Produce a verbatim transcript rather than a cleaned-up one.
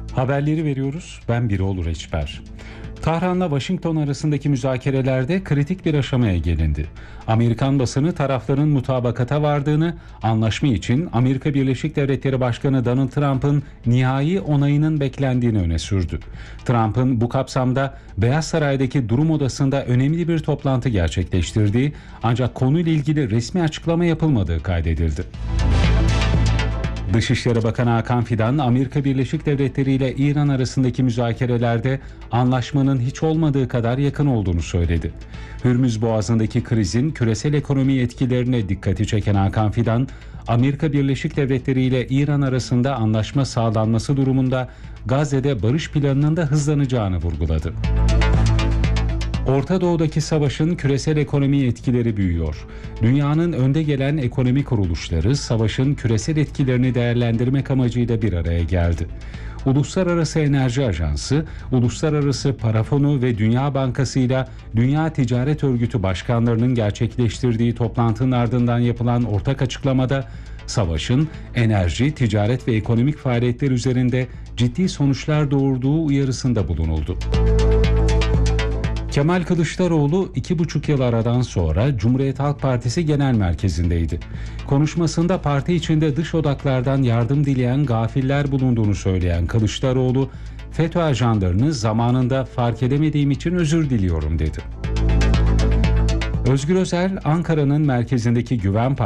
Haberleri veriyoruz. Ben Birol Reçber. Tahran'la Washington arasındaki müzakerelerde kritik bir aşamaya gelindi. Amerikan basını tarafların mutabakata vardığını, anlaşma için Amerika Birleşik Devletleri Başkanı Donald Trump'ın nihai onayının beklendiğini öne sürdü. Trump'ın bu kapsamda Beyaz Saray'daki durum odasında önemli bir toplantı gerçekleştirdiği, ancak konuyla ilgili resmi açıklama yapılmadığı kaydedildi. Dışişleri Bakanı Hakan Fidan, Amerika Birleşik Devletleri ile İran arasındaki müzakerelerde anlaşmanın hiç olmadığı kadar yakın olduğunu söyledi. Hürmüz Boğazı'ndaki krizin küresel ekonomi etkilerine dikkati çeken Hakan Fidan, Amerika Birleşik Devletleri ile İran arasında anlaşma sağlanması durumunda Gazze'de barış planının da hızlanacağını vurguladı. Orta Doğu'daki savaşın küresel ekonomiye etkileri büyüyor. Dünyanın önde gelen ekonomik kuruluşları savaşın küresel etkilerini değerlendirmek amacıyla bir araya geldi. Uluslararası Enerji Ajansı, Uluslararası Para Fonu ve Dünya Bankası ile Dünya Ticaret Örgütü başkanlarının gerçekleştirdiği toplantının ardından yapılan ortak açıklamada savaşın enerji, ticaret ve ekonomik faaliyetler üzerinde ciddi sonuçlar doğurduğu uyarısında bulunuldu. Kemal Kılıçdaroğlu iki buçuk yıl aradan sonra Cumhuriyet Halk Partisi Genel Merkezi'ndeydi. Konuşmasında parti içinde dış odaklardan yardım dileyen gafiller bulunduğunu söyleyen Kılıçdaroğlu, FETÖ ajanlarını zamanında fark edemediğim için özür diliyorum dedi. Özgür Özel, Ankara'nın merkezindeki Güven Partisi